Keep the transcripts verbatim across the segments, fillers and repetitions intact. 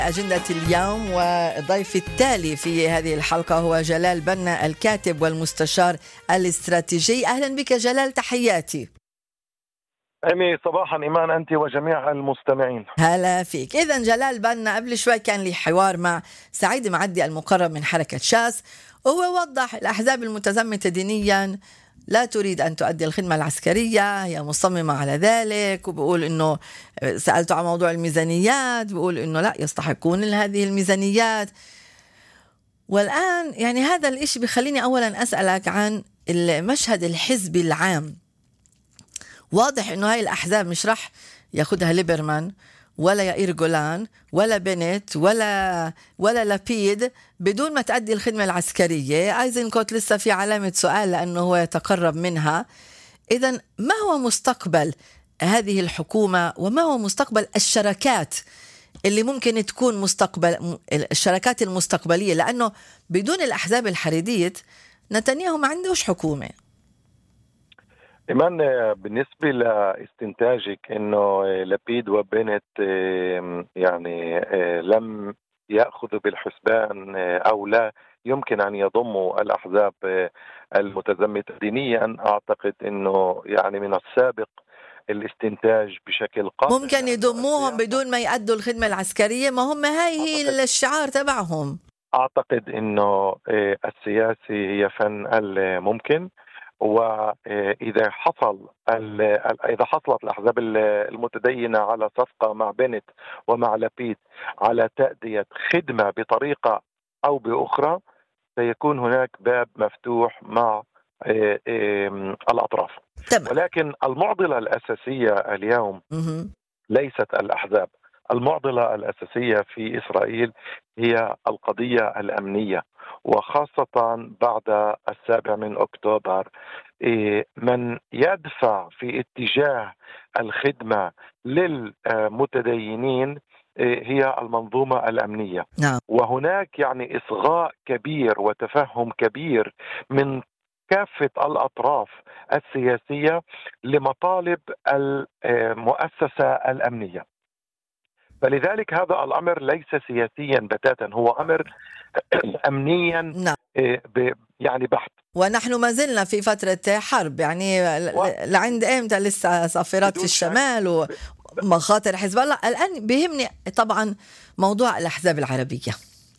أجندة اليوم وضيف التالي في هذه الحلقة هو جلال بنا الكاتب والمستشار الاستراتيجي. أهلا بك جلال، تحياتي. أمي صباحا إيمان أنت وجميع المستمعين. هلا فيك. إذن جلال بنا قبل شوي كان لي حوار مع سعيد معدي المقرب من حركة شاس، وهو وضح الأحزاب المتزمتة دينيا لا تريد أن تؤدي الخدمة العسكرية، هي مصممة على ذلك، وبقول إنه سألته عن موضوع الميزانيات بقول إنه لا يستحقون هذه الميزانيات. والآن يعني هذا الإشي بخليني أولا أسألك عن المشهد الحزبي العام. واضح إنه هاي الأحزاب مش رح ياخدها ليبرمان ولا يائير جولان ولا بنت ولا ولا لابيد بدون ما تأدي الخدمة العسكرية. ايزنكوت لسه في علامة سؤال لأنه هو يتقرب منها. إذن ما هو مستقبل هذه الحكومة وما هو مستقبل الشراكات اللي ممكن تكون مستقبل الشراكات المستقبلية؟ لأنه بدون الأحزاب الحريدية نتنياهو ما عندوش حكومة. إيمان، بالنسبة لاستنتاجك إنه لبيد وبنت يعني لم يأخذوا بالحسبان أو لا يمكن أن يضموا الأحزاب المتزمتة دينيا، أعتقد إنه يعني من السابق الاستنتاج بشكل قاطع ممكن يضموهم بدون ما يأدوا الخدمة العسكرية. ما هم هاي هي الشعار تبعهم. أعتقد إنه السياسي هي فن الممكن، وإذا حصل إذا حصلت الأحزاب المتدينة على صفقة مع بنت ومع لبيد على تأدية خدمة بطريقة أو بأخرى، سيكون هناك باب مفتوح مع الأطراف. تمام. ولكن المعضلة الأساسية اليوم ليست الأحزاب. المعضلة الأساسية في إسرائيل هي القضية الأمنية، وخاصة بعد السابع من أكتوبر من يدفع في اتجاه الخدمة للمتدينين هي المنظومة الأمنية. نعم. وهناك يعني إصغاء كبير وتفهم كبير من كافة الأطراف السياسية لمطالب المؤسسة الأمنية. فلذلك هذا الأمر ليس سياسيا بتاتا، هو أمر أمنيا. نعم. يعني بحت. ونحن ما زلنا في فترة حرب، يعني و... لعند إمتى لسه صافرات في الشمال ومخاطر حزب الله. الآن بيهمني طبعا موضوع الأحزاب العربية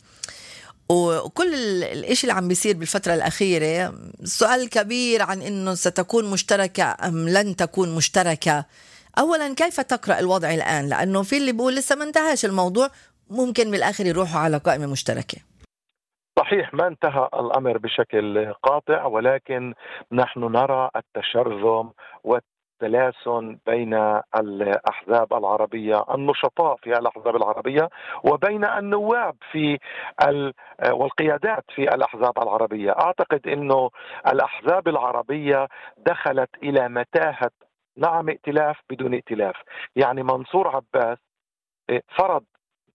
وكل الاشي اللي عم بيصير بالفترة الأخيرة. سؤال كبير عن إنه ستكون مشتركة أم لن تكون مشتركة. أولا كيف تقرأ الوضع الآن؟ لأنه في اللي بيقول لسه ما انتهاش الموضوع، ممكن بالآخر يروحوا على قائمة مشتركة. صحيح، ما انتهى الأمر بشكل قاطع، ولكن نحن نرى التشرذم والتلاسن بين الأحزاب العربية، النشطاء في الأحزاب العربية وبين النواب في والقيادات في الأحزاب العربية. أعتقد أنه الأحزاب العربية دخلت إلى متاهة نعم ائتلاف بدون ائتلاف. يعني منصور عباس فرض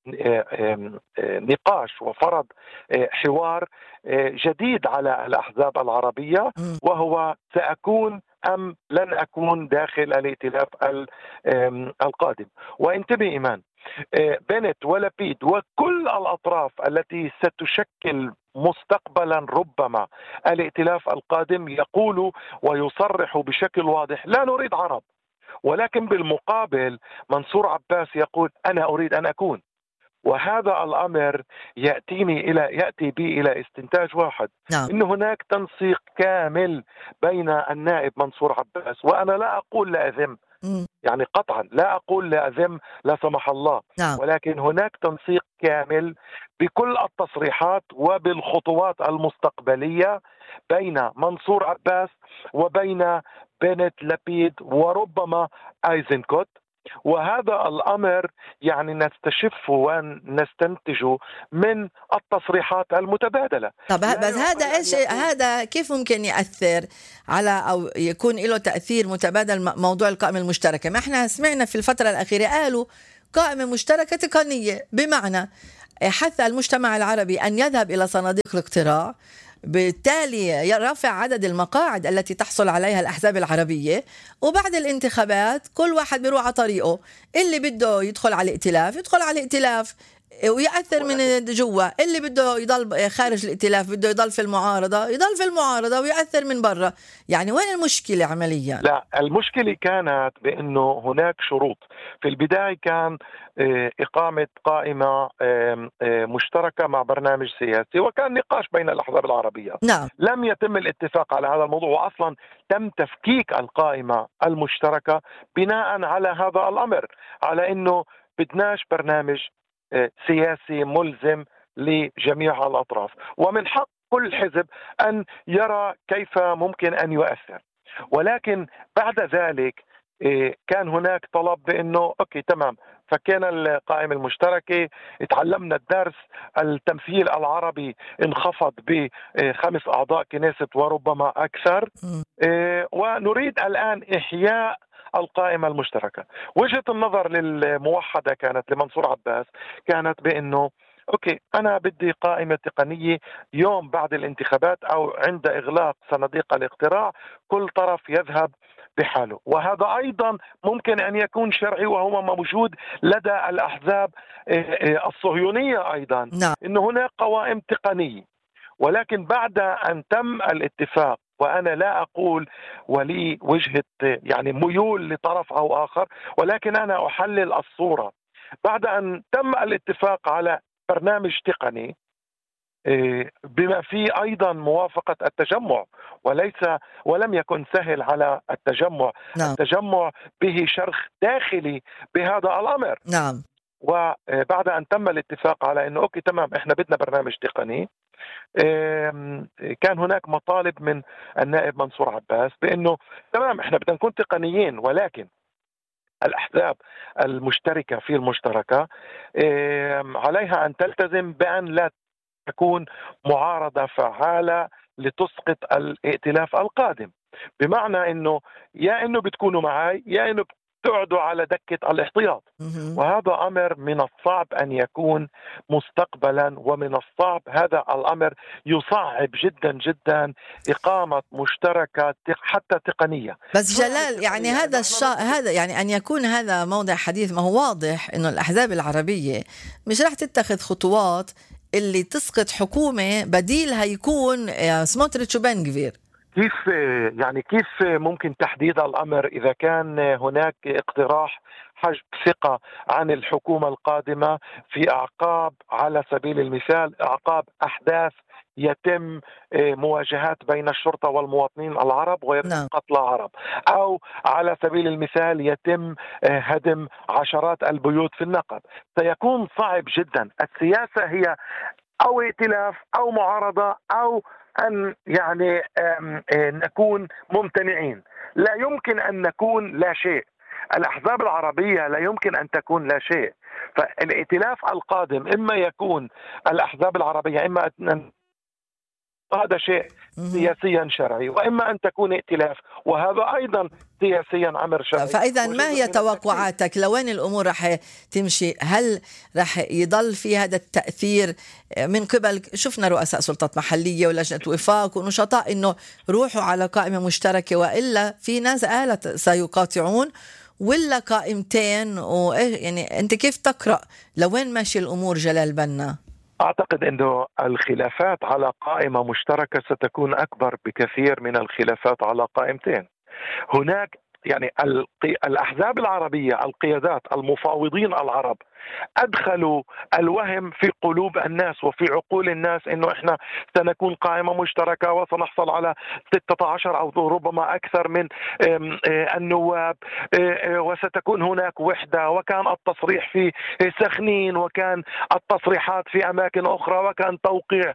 نقاش وفرض حوار جديد على الأحزاب العربية، وهو سأكون أم لن أكون داخل الائتلاف القادم. وانتبه إيمان، بنت ولبيد وكل الأطراف التي ستشكل مستقبلا ربما الائتلاف القادم يقول ويصرح بشكل واضح لا نريد عرب، ولكن بالمقابل منصور عباس يقول أنا أريد أن أكون. وهذا الأمر يأتيني إلى يأتي بي إلى استنتاج واحد. نعم. إن هناك تنسيق كامل بين النائب منصور عباس، وأنا لا أقول لا أذم، يعني قطعا لا أقول لا أذم لا سمح الله. نعم. ولكن هناك تنسيق كامل بكل التصريحات وبالخطوات المستقبلية بين منصور عباس وبين بنت لبيد وربما ايزنكوت. وهذا الأمر يعني نستشف ونستنتج من التصريحات المتبادلة. طب بس هذا إيش هذا كيف ممكن يأثر على أو يكون له تأثير متبادل موضوع القائمة المشتركة؟ ما احنا سمعنا في الفترة الأخيرة قالوا قائمة مشتركة تقنية، بمعنى حث المجتمع العربي أن يذهب إلى صناديق الاقتراع، بالتالي يرفع عدد المقاعد التي تحصل عليها الأحزاب العربية، وبعد الانتخابات كل واحد بيروح على طريقه. اللي بده يدخل على الائتلاف يدخل على الائتلاف، ويأثر من جوا. اللي بده يضل خارج الائتلاف بده يضل في المعارضة يضل في المعارضة ويأثر من برا. يعني وين المشكلة عمليا؟ لا، المشكلة كانت بأنه هناك شروط. في البداية كان إقامة قائمة مشتركة مع برنامج سياسي، وكان نقاش بين الأحزاب العربية. نعم. لم يتم الاتفاق على هذا الموضوع، وأصلا تم تفكيك القائمة المشتركة بناء على هذا الأمر، على أنه بدناش برنامج سياسي ملزم لجميع الأطراف، ومن حق كل حزب أن يرى كيف ممكن أن يؤثر. ولكن بعد ذلك كان هناك طلب بأنه أوكي تمام، فكينا القائمة المشتركة، تعلمنا الدرس، التمثيل العربي انخفض بخمس أعضاء كنيست وربما أكثر، ونريد الآن إحياء القائمة المشتركة. وجهة النظر للموحدة كانت لمنصور عباس كانت بأنه أوكي أنا بدي قائمة تقنية يوم بعد الانتخابات أو عند إغلاق صناديق الاقتراع كل طرف يذهب بحاله، وهذا أيضا ممكن أن يكون شرعي وهو موجود لدى الأحزاب الصهيونية أيضا. نعم. إن هناك قوائم تقنية، ولكن بعد أن تم الاتفاق، وأنا لا أقول ولي وجهة يعني ميول لطرف أو آخر، ولكن أنا أحلل الصورة. بعد أن تم الاتفاق على برنامج تقني بما فيه أيضا موافقة التجمع، وليس ولم يكن سهل على التجمع. نعم. التجمع به شرخ داخلي بهذا الأمر. نعم. وبعد أن تم الاتفاق على أنه أوكي تمام إحنا بدنا برنامج تقني، كان هناك مطالب من النائب منصور عباس بأنه تمام إحنا بدنا نكون تقنيين، ولكن الأحزاب المشتركة في المشتركة عليها أن تلتزم بأن لا تكون معارضة فعالة لتسقط الائتلاف القادم. بمعنى أنه يا أنه بتكونوا معي يا أنه تقعدوا على دكة الاحتياط. وهذا أمر من الصعب أن يكون مستقبلا، ومن الصعب هذا الأمر يصعب جدا جدا إقامة مشتركة حتى تقنية. بس جلال يعني هذا الشا... هذا يعني أن يكون هذا موضع حديث. ما هو واضح إنه الأحزاب العربية مش راح تتخذ خطوات اللي تسقط حكومة بديلها يكون سموتريتش وبن غفير. كيف يعني كيف ممكن تحديد الأمر إذا كان هناك اقتراح حجب ثقة عن الحكومة القادمة في أعقاب، على سبيل المثال أعقاب أحداث يتم مواجهات بين الشرطة والمواطنين العرب ويتم قتل عرب، أو على سبيل المثال يتم هدم عشرات البيوت في النقب؟ سيكون صعب جدا. السياسة هي أو ائتلاف أو معارضة أو أن يعني نكون ممتنعين. لا يمكن أن نكون لا شيء. الأحزاب العربية لا يمكن أن تكون لا شيء. فالائتلاف القادم إما يكون الأحزاب العربية إما أن هذا شيء سياسيا شرعي، وإما أن تكون ائتلاف وهذا أيضا سياسيا أمر شرعي. فإذا ما هي توقعاتك لوين الأمور رح تمشي؟ هل رح يضل في هذا التأثير من قبل، شفنا رؤساء سلطات محلية ولجنة وفاق ونشطاء إنه روحوا على قائمة مشتركة، وإلا في ناس قالت سيقاطعون، ولا قائمتين؟ وإيه يعني أنت كيف تقرأ لوين ماشي الأمور جلال بنا؟ أعتقد أنه الخلافات على قائمة مشتركة ستكون أكبر بكثير من الخلافات على قائمتين. هناك يعني الأحزاب العربية، القيادات، المفاوضين العرب أدخلوا الوهم في قلوب الناس وفي عقول الناس إنه إحنا سنكون قائمة مشتركة وسنحصل على ستة عشر أو ربما أكثر من النواب، وستكون هناك وحدة، وكان التصريح في سخنين، وكان التصريحات في أماكن أخرى، وكان توقيع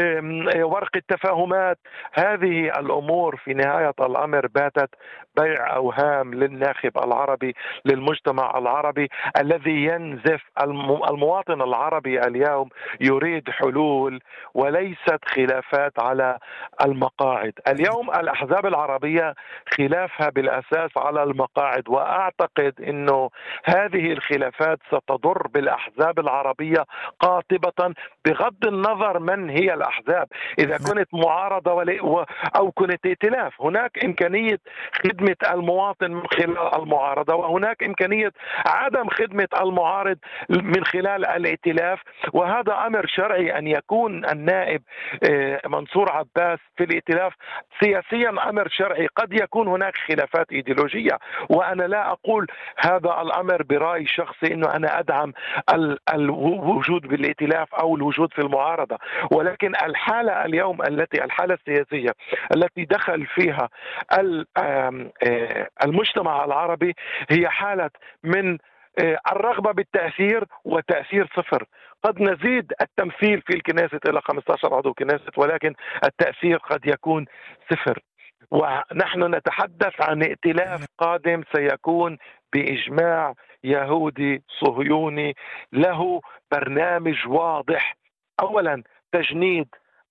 ورق التفاهمات. هذه الأمور في نهاية الأمر باتت بيع أوهام للناخب العربي، للمجتمع العربي الذي ينزف. المواطن العربي اليوم يريد حلول وليست خلافات على المقاعد. اليوم الأحزاب العربية خلافها بالأساس على المقاعد، وأعتقد أنه هذه الخلافات ستضر بالأحزاب العربية قاطبة بغض النظر من هي الأحزاب، إذا كنت معارضة أو كنت ائتلاف. هناك إمكانية خدمة المواطن المواطن من خلال المعارضة، وهناك إمكانية عدم خدمة المعارض من خلال الائتلاف. وهذا أمر شرعي أن يكون النائب منصور عباس في الائتلاف، سياسيا أمر شرعي. قد يكون هناك خلافات إيديولوجية، وأنا لا أقول هذا الأمر برأي شخصي أنه أنا أدعم الوجود بالائتلاف أو الوجود في المعارضة، ولكن الحالة اليوم التي الحالة السياسية التي دخل فيها المجتمع العربي هي حالة من الرغبة بالتأثير وتأثير صفر. قد نزيد التمثيل في الكنيسة إلى خمسة عشر عضو كنيسة، ولكن التأثير قد يكون صفر. ونحن نتحدث عن ائتلاف قادم سيكون بإجماع يهودي صهيوني له برنامج واضح. أولا تجنيد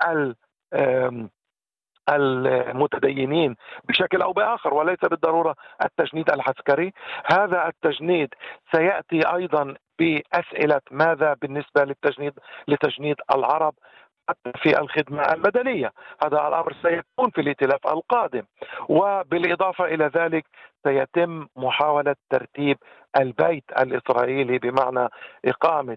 المتدينين بشكل أو بآخر، وليس بالضرورة التجنيد العسكري. هذا التجنيد سيأتي أيضا بأسئلة ماذا بالنسبة للتجنيد لتجنيد العرب في الخدمة المدنية. هذا الأمر سيكون في الائتلاف القادم. وبالإضافة إلى ذلك سيتم محاولة ترتيب البيت الإسرائيلي بمعنى إقامة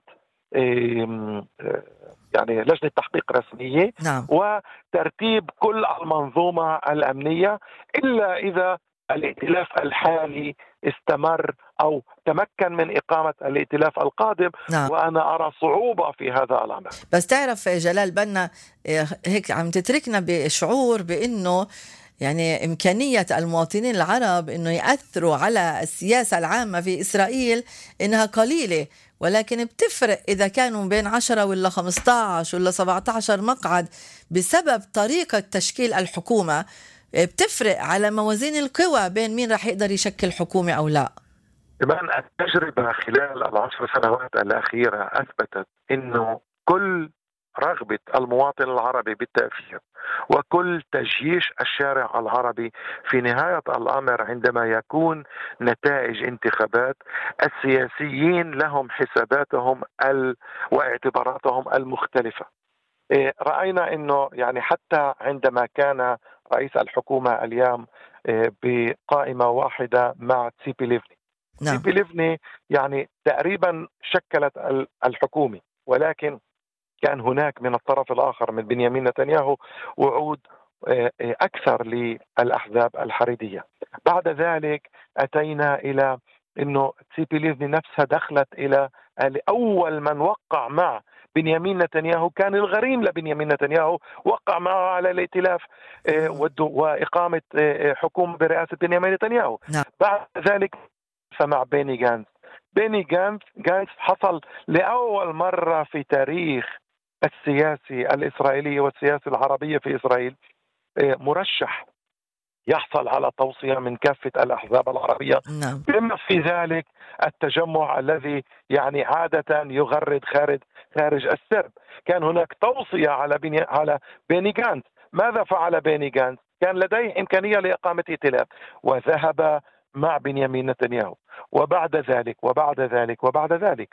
يعني لجنة تحقيق رسمية، نعم. وترتيب كل المنظومة الأمنية، إلا إذا الائتلاف الحالي استمر أو تمكن من إقامة الائتلاف القادم. نعم. وأنا أرى صعوبة في هذا الأمر. بس تعرف جلال بنا هيك عم تتركنا بشعور بأنه يعني إمكانية المواطنين العرب أنه يأثروا على السياسة العامة في إسرائيل إنها قليلة، ولكن بتفرق إذا كانوا بين عشرة ولا خمسة عشر ولا سبعة عشر مقعد بسبب طريقة تشكيل الحكومة. بتفرق على موازين القوى بين مين رح يقدر يشكل حكومة أو لا. كمان التجربة خلال العشر سنوات الأخيرة أثبتت أنه كل رغبة المواطن العربي بالتأثير وكل تجييش الشارع العربي في نهاية الأمر عندما يكون نتائج انتخابات، السياسيين لهم حساباتهم واعتباراتهم المختلفة. رأينا أنه يعني حتى عندما كان رئيس الحكومة اليوم بقائمة واحدة مع تسيبي ليفني، نعم. تسيبي ليفني يعني تقريبا شكلت الحكومة، ولكن كان هناك من الطرف الآخر من بنيامين نتنياهو وعود أكثر للأحزاب الحريدية. بعد ذلك أتينا إلى أنه تسيبي ليفني نفسها دخلت إلى أول من وقع مع بنيامين نتنياهو كان الغريم لبنيامين نتنياهو، وقع معه على الائتلاف وإقامة حكومة برئاسة بنيامين نتنياهو. نعم. بعد ذلك سمع بيني جانز بيني جانز جانز حصل لأول مرة في تاريخ السياسي الإسرائيلي والسياسة العربية في إسرائيل مرشح يحصل على توصية من كافة الأحزاب العربية، نعم. بما في ذلك التجمع الذي يعني عادة يغرد خارج خارج السرب. كان هناك توصية على بني على بيني جانز. ماذا فعل بيني جانز؟ كان لديه إمكانية لإقامة ائتلاف وذهب مع بنيامين نتنياهو، وبعد ذلك وبعد ذلك وبعد ذلك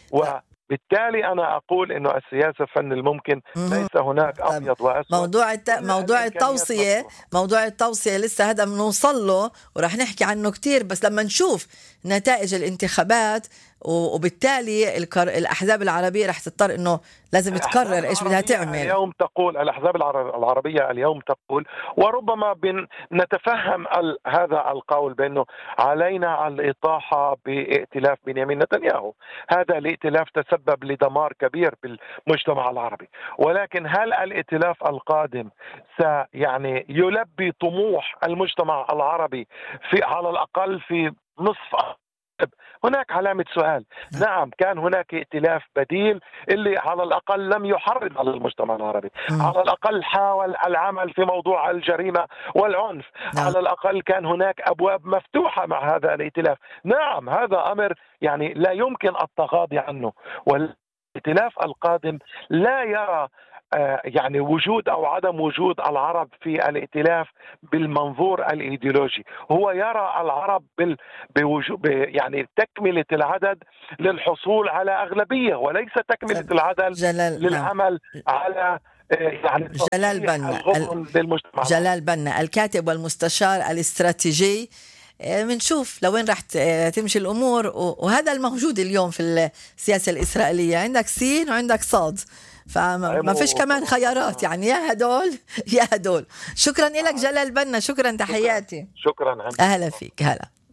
وبالتالي أنا أقول إنه السياسة فن الممكن، ليس هناك أبيض وأسود. موضوع الت... موضوع التوصية موضوع التوصية لسه هذا بنوصل له ورح نحكي عنه كتير، بس لما نشوف نتائج الانتخابات وبالتالي الكر... الأحزاب العربية رح تضطر إنه لازم تقرر إيش بدها تعمل. اليوم تقول الأحزاب العربية اليوم تقول، وربما بن نتفهم ال... هذا القول بأنه علينا الإطاحة بائتلاف بنيامين نتنياهو. هذا الائتلاف تسبب لدمار كبير بالمجتمع العربي، ولكن هل الائتلاف القادم سيعني يلبي طموح المجتمع العربي في على الأقل في نصف؟ هناك علامة سؤال. نعم كان هناك ائتلاف بديل اللي على الأقل لم يحرض على المجتمع العربي، على الأقل حاول العمل في موضوع الجريمة والعنف، على الأقل كان هناك أبواب مفتوحة مع هذا الائتلاف. نعم هذا أمر يعني لا يمكن التغاضي عنه، والائتلاف القادم لا يرى يعني وجود أو عدم وجود العرب في الائتلاف بالمنظور الإيديولوجي. هو يرى العرب بال... بوجود يعني تكملة العدد للحصول على أغلبية، وليس تكملة العدد جلال للعمل نعم. على يعني جلال بنا ال... جلال بنا الكاتب والمستشار الاستراتيجي بنشوف لوين رح تمشي الأمور. وهذا الموجود اليوم في السياسة الإسرائيلية، عندك سين وعندك صاد، فما فيش كمان خيارات، يعني يا هدول يا هدول. شكرا لك جلال بنا، شكرا، تحياتي. شكرا, شكرا. أهلا فيك. هلا.